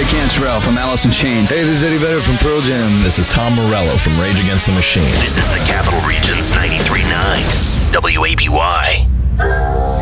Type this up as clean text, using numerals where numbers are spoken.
Cantrell from Alice in Chains. Hey, this is Eddie Vedder from Pearl Jam. This is Tom Morello from Rage Against the Machine. This is the Capital Region's 93.9 WABY.